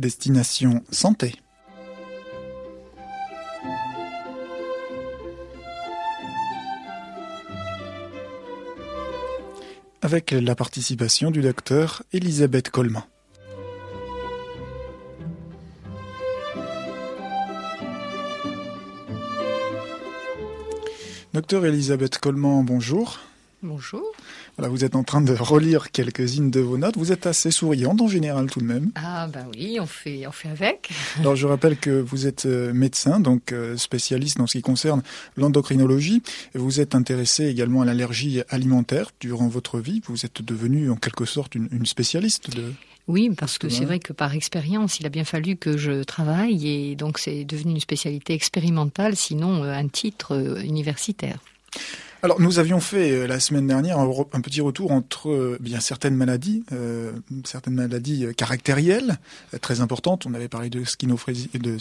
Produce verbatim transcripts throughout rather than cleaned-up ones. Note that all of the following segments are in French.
Destination Santé. Avec la participation du docteur Elisabeth Colman. Docteur Elisabeth Colman, bonjour. Bonjour. Voilà, vous êtes en train de relire quelques-unes de vos notes. Vous êtes assez souriante en général tout de même. Ah ben oui, on fait, on fait avec. Alors je rappelle que vous êtes médecin, donc spécialiste dans ce qui concerne l'endocrinologie. Vous êtes intéressé également à l'allergie alimentaire durant votre vie. Vous êtes devenue en quelque sorte une, une spécialiste de... Oui, parce que c'est vrai que par expérience, il a bien fallu que je travaille et donc c'est devenu une spécialité expérimentale, sinon un titre universitaire. Alors nous avions fait euh, la semaine dernière un, un petit retour entre euh, bien certaines maladies, euh, certaines maladies euh, caractérielles euh, très importantes. On avait parlé de schizophrénie, de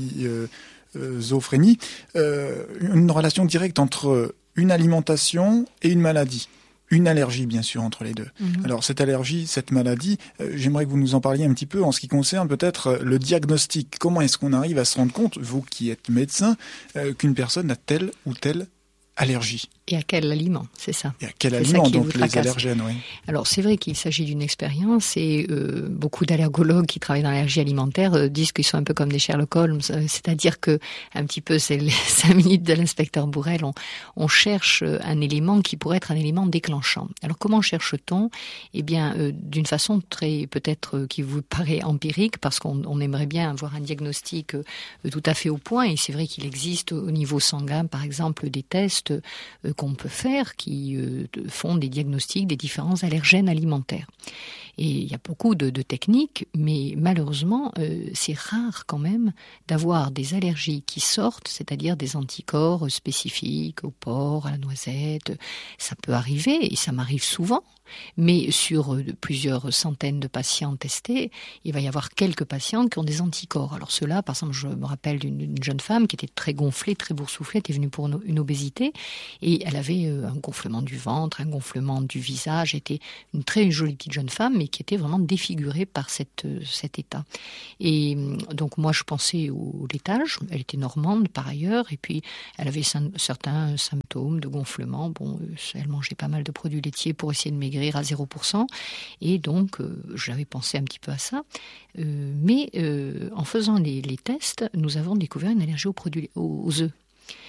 schizophrénie, euh, une relation directe entre une alimentation et une maladie. Une allergie, bien sûr, entre les deux. Mmh. Alors, cette allergie, cette maladie, euh, j'aimerais que vous nous en parliez un petit peu en ce qui concerne peut-être euh, le diagnostic. Comment est-ce qu'on arrive à se rendre compte, vous qui êtes médecin, euh, qu'une personne a telle ou telle allergie? Et à quel aliment, c'est ça. Et à quel aliment, donc les allergènes, oui. Alors c'est vrai qu'il s'agit d'une expérience et euh, beaucoup d'allergologues qui travaillent dans l'allergie alimentaire euh, disent qu'ils sont un peu comme des Sherlock Holmes, euh, c'est-à-dire que un petit peu, c'est les cinq minutes de l'inspecteur Bourrel, on, on cherche un élément qui pourrait être un élément déclenchant. Alors comment cherche-t-on? Eh bien, euh, d'une façon très peut-être euh, qui vous paraît empirique, parce qu'on on aimerait bien avoir un diagnostic euh, tout à fait au point, et c'est vrai qu'il existe au niveau sanguin, par exemple, des tests euh, qu'on peut faire, qui euh, font des diagnostics des différents allergènes alimentaires. Et il y a beaucoup de, de techniques, mais malheureusement, euh, c'est rare quand même d'avoir des allergies qui sortent, c'est-à-dire des anticorps spécifiques au porc, à la noisette. Ça peut arriver, et ça m'arrive souvent, mais sur euh, plusieurs centaines de patients testés, il va y avoir quelques patients qui ont des anticorps. Alors ceux-là, par exemple, je me rappelle d'une jeune femme qui était très gonflée, très boursouflée, était venue pour une, une obésité, et elle avait euh, un gonflement du ventre, un gonflement du visage, était une très jolie petite jeune femme, mais qui était vraiment défigurée par cette, euh, cet état. Et donc moi, je pensais au laitage. Elle était normande par ailleurs, et puis elle avait certains symptômes de gonflement. Bon, elle mangeait pas mal de produits laitiers pour essayer de maigrir à zéro pour cent, et donc euh, j'avais pensé un petit peu à ça. Euh, mais euh, en faisant les, les tests, nous avons découvert une allergie aux produits aux, aux œufs.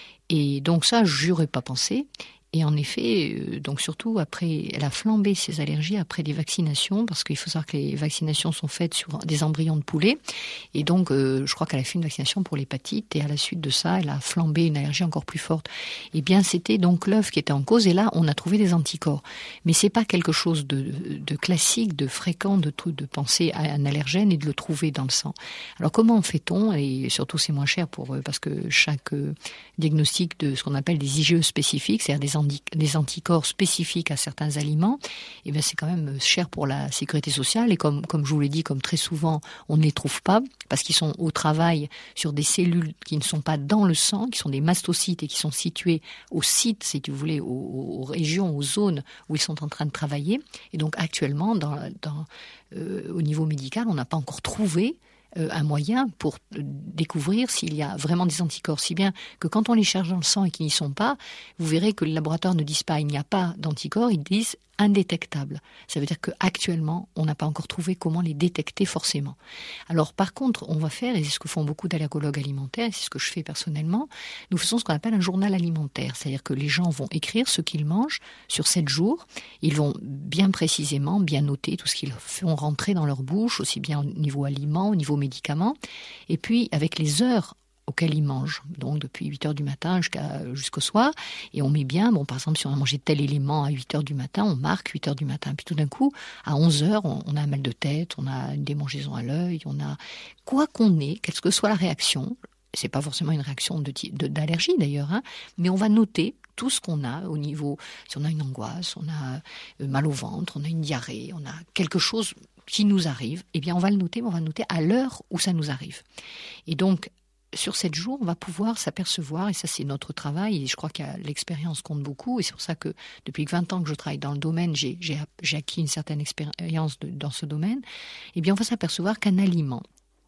Et donc ça, je n'aurais pas pensé. Et en effet, euh, donc surtout après, elle a flambé ses allergies après des vaccinations, parce qu'il faut savoir que les vaccinations sont faites sur des embryons de poulet. Et donc, euh, je crois qu'elle a fait une vaccination pour l'hépatite, et à la suite de ça, elle a flambé une allergie encore plus forte. Eh bien, c'était donc l'œuf qui était en cause, et là, on a trouvé des anticorps. Mais c'est pas quelque chose de, de classique, de fréquent, de, de penser à un allergène et de le trouver dans le sang. Alors, comment fait-on? Et surtout, c'est moins cher pour, parce que chaque euh, diagnostic de ce qu'on appelle des I G E spécifiques, c'est-à-dire des des anticorps spécifiques à certains aliments, et bien c'est quand même cher pour la sécurité sociale, et comme, comme je vous l'ai dit, comme très souvent, on ne les trouve pas, parce qu'ils sont au travail sur des cellules qui ne sont pas dans le sang, qui sont des mastocytes et qui sont situés au site, si vous voulez, aux, aux régions, aux zones où ils sont en train de travailler. Et donc actuellement, dans, dans, euh, au niveau médical, on n'a pas encore trouvé un moyen pour découvrir s'il y a vraiment des anticorps, si bien que quand on les cherche dans le sang et qu'ils n'y sont pas, vous verrez que les laboratoires ne disent pas il n'y a pas d'anticorps, ils disent indétectables. Ça veut dire qu'actuellement, on n'a pas encore trouvé comment les détecter forcément. Alors par contre, on va faire, et c'est ce que font beaucoup d'allergologues alimentaires, et c'est ce que je fais personnellement, nous faisons ce qu'on appelle un journal alimentaire, c'est-à-dire que les gens vont écrire ce qu'ils mangent sur sept jours, ils vont bien précisément, bien noter tout ce qu'ils font rentrer dans leur bouche, aussi bien au niveau aliments, au niveau médicaments, et puis avec les heures auxquelles ils mangent, donc depuis huit heures du matin jusqu'à, jusqu'au soir, et on met bien, bon par exemple si on a mangé tel élément à huit heures du matin, on marque huit heures du matin, puis tout d'un coup, à onze heures, on, on a un mal de tête, on a une démangeaison à l'œil, on a, quoi qu'on ait, quelle que soit la réaction, c'est pas forcément une réaction de, de, d'allergie d'ailleurs, hein, mais on va noter tout ce qu'on a au niveau, si on a une angoisse, on a mal au ventre, on a une diarrhée, on a quelque chose qui nous arrive, eh bien on va le noter, mais on va le noter à l'heure où ça nous arrive. Et donc, sur sept jours, on va pouvoir s'apercevoir, et ça c'est notre travail, et je crois que l'expérience compte beaucoup, et c'est pour ça que depuis vingt ans que je travaille dans le domaine, j'ai, j'ai, j'ai acquis une certaine expérience de, dans ce domaine, eh bien on va s'apercevoir qu'un aliment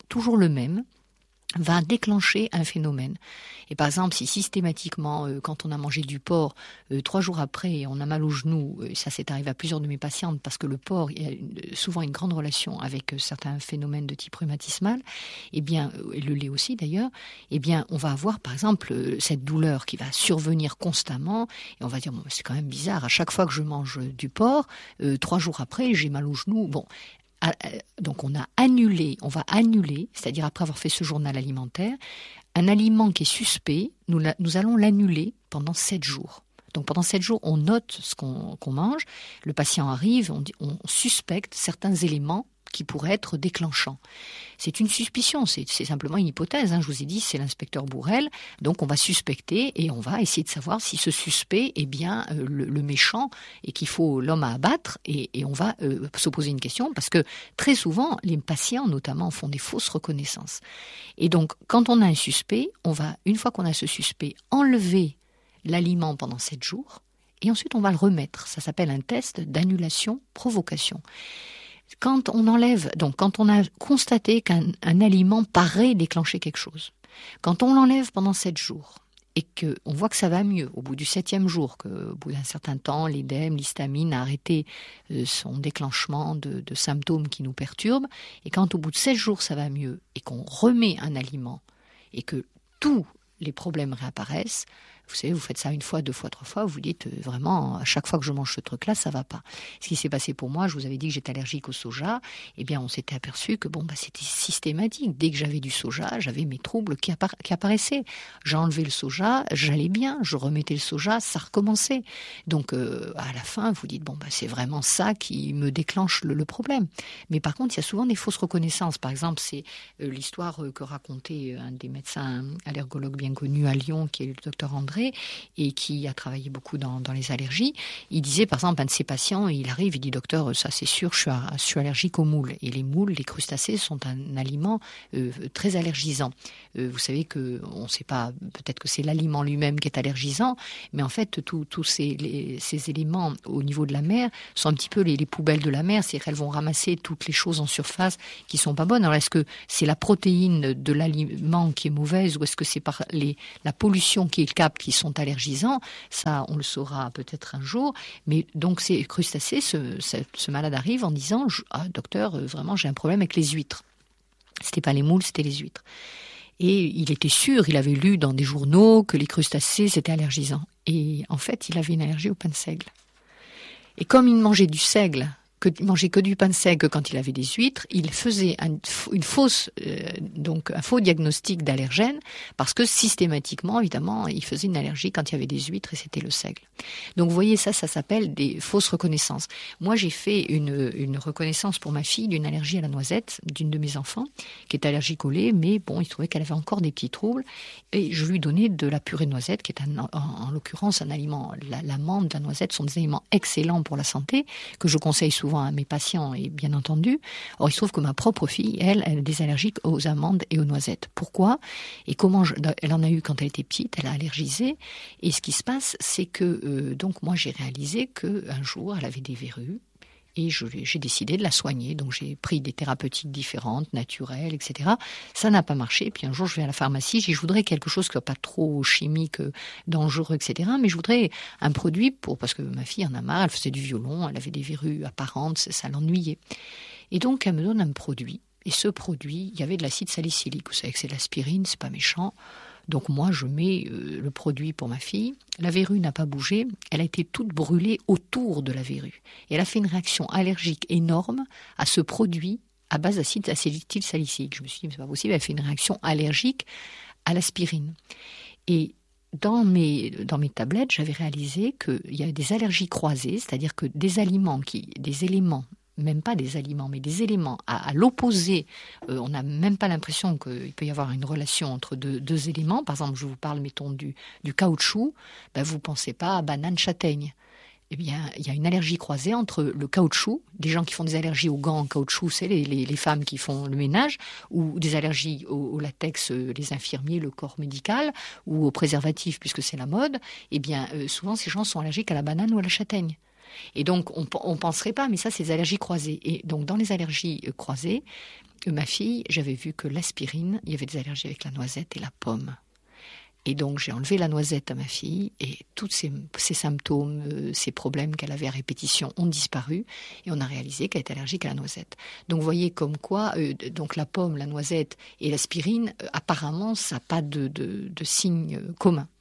toujours le même, va déclencher un phénomène. Et par exemple, si systématiquement, euh, quand on a mangé du porc, euh, trois jours après, on a mal au genou, euh, ça s'est arrivé à plusieurs de mes patientes, parce que le porc il y a une, souvent une grande relation avec euh, certains phénomènes de type rhumatismal, et bien, euh, et le lait aussi d'ailleurs, et bien, on va avoir par exemple euh, cette douleur qui va survenir constamment, et on va dire, bon, c'est quand même bizarre, à chaque fois que je mange du porc, euh, trois jours après, j'ai mal au genou. Bon, donc on a annulé, on va annuler, c'est-à-dire après avoir fait ce journal alimentaire, un aliment qui est suspect, nous, la, nous allons l'annuler pendant sept jours. Donc pendant sept jours, on note ce qu'on, qu'on mange, le patient arrive, on, dit, on suspecte certains éléments qui pourraient être déclenchants. C'est une suspicion, c'est, c'est simplement une hypothèse. Hein. Je vous ai dit, c'est l'inspecteur Bourrel, donc on va suspecter et on va essayer de savoir si ce suspect est bien euh, le, le méchant et qu'il faut l'homme à abattre. Et, et on va euh, se poser une question parce que très souvent, les patients notamment font des fausses reconnaissances. Et donc, quand on a un suspect, on va, une fois qu'on a ce suspect, enlever l'aliment pendant sept jours et ensuite on va le remettre. Ça s'appelle un test d'annulation-provocation. Quand on enlève, donc quand on a constaté qu'un un aliment paraît déclencher quelque chose, quand on l'enlève pendant sept jours et qu'on voit que ça va mieux, au bout du septième jour, qu'au bout d'un certain temps, l'édème, l'histamine a arrêté euh, son déclenchement de, de symptômes qui nous perturbent, et quand au bout de sept jours ça va mieux et qu'on remet un aliment et que tous les problèmes réapparaissent, vous savez, vous faites ça une fois, deux fois, trois fois, vous vous dites euh, vraiment, à chaque fois que je mange ce truc-là, ça va pas. Ce qui s'est passé pour moi, je vous avais dit que j'étais allergique au soja, eh bien on s'était aperçu que bon, bah, c'était systématique. Dès que j'avais du soja, j'avais mes troubles qui, appara- qui apparaissaient. J'ai enlevé le soja, j'allais bien, je remettais le soja, ça recommençait. Donc euh, à la fin, vous dites, bon, bah, c'est vraiment ça qui me déclenche le, le problème. Mais par contre, il y a souvent des fausses reconnaissances. Par exemple, c'est euh, l'histoire euh, que racontait un des médecins allergologues bien connus à Lyon, qui est le docteur André, et qui a travaillé beaucoup dans, dans les allergies. Il disait, par exemple, un de ses patients, il arrive, il dit, docteur, ça c'est sûr, je suis, je suis allergique aux moules. Et les moules, les crustacés, sont un aliment euh, très allergisant. Euh, vous savez que, on ne sait pas, peut-être que c'est l'aliment lui-même qui est allergisant, mais en fait, tous ces, les, ces éléments au niveau de la mer sont un petit peu les, les poubelles de la mer, c'est-à-dire qu'elles vont ramasser toutes les choses en surface qui sont pas bonnes. Alors, est-ce que c'est la protéine de l'aliment qui est mauvaise, ou est-ce que c'est par les, la pollution qui est le capte qui sont allergisants? Ça, on le saura peut-être un jour. Mais donc, ces crustacés, ce, ce, ce malade arrive en disant, ah, docteur, vraiment, j'ai un problème avec les huîtres. C'était pas les moules, c'était les huîtres. Et il était sûr, il avait lu dans des journaux que les crustacés, c'était allergisant. Et en fait, il avait une allergie au pain de seigle. Et comme il mangeait du seigle, que, il mangeait que du pain de seigle quand il avait des huîtres, il faisait un, une fausse, euh, donc un faux diagnostic d'allergène, parce que systématiquement, évidemment, il faisait une allergie quand il y avait des huîtres et c'était le seigle. Donc vous voyez, ça, ça s'appelle des fausses reconnaissances. Moi, j'ai fait une, une reconnaissance pour ma fille d'une allergie à la noisette, d'une de mes enfants, qui est allergique au lait, mais bon, il trouvait qu'elle avait encore des petits troubles, et je lui donnais de la purée de noisette, qui est un, en, en l'occurrence un aliment, la, l'amande, la noisette sont des aliments excellents pour la santé, que je conseille souvent à mes patients, et bien entendu. Or, il se trouve que ma propre fille, elle, elle a des allergiques aux amandes et aux noisettes. Pourquoi? Et comment je, elle en a eu quand elle était petite, elle a allergisé. Et ce qui se passe, c'est que, euh, donc, moi, j'ai réalisé qu'un jour, elle avait des verrues. Et je, j'ai décidé de la soigner. Donc, j'ai pris des thérapeutiques différentes, naturelles, et cetera. Ça n'a pas marché. Puis un jour, je vais à la pharmacie. Je voudrais quelque chose qui soit pas trop chimique, dangereux, et cetera. Mais je voudrais un produit pour, parce que ma fille en a marre. Elle faisait du violon. Elle avait des verrues apparentes. Ça, ça l'ennuyait. Et donc, elle me donne un produit. Et ce produit, il y avait de l'acide salicylique. Vous savez que c'est de l'aspirine, c'est pas méchant. Donc moi, je mets euh, le produit pour ma fille. La verrue n'a pas bougé. Elle a été toute brûlée autour de la verrue. Et elle a fait une réaction allergique énorme à ce produit à base d'acide acétylsalicylique. Je me suis dit, mais c'est pas possible, elle fait une réaction allergique à l'aspirine. Et dans mes, dans mes tablettes, j'avais réalisé qu'il y avait des allergies croisées, c'est-à-dire que des aliments, qui, des éléments, même pas des aliments, mais des éléments à, à l'opposé. Euh, on n'a même pas l'impression qu'il peut y avoir une relation entre deux, deux éléments. Par exemple, je vous parle, mettons, du, du caoutchouc. Ben, vous ne pensez pas à banane châtaigne. Eh bien, il y a une allergie croisée entre le caoutchouc, des gens qui font des allergies aux gants en caoutchouc, c'est les, les, les femmes qui font le ménage, ou des allergies au, au latex, les infirmiers, le corps médical, ou aux préservatifs, puisque c'est la mode. Eh bien, euh, souvent, ces gens sont allergiques à la banane ou à la châtaigne. Et donc, on ne penserait pas, mais ça, c'est des allergies croisées. Et donc, dans les allergies croisées, euh, ma fille, j'avais vu que l'aspirine, il y avait des allergies avec la noisette et la pomme. Et donc, j'ai enlevé la noisette à ma fille et tous ces, ces symptômes, euh, ces problèmes qu'elle avait à répétition ont disparu et on a réalisé qu'elle était allergique à la noisette. Donc, vous voyez comme quoi, euh, donc la pomme, la noisette et l'aspirine, euh, apparemment, ça n'a pas de, de, de signe commun.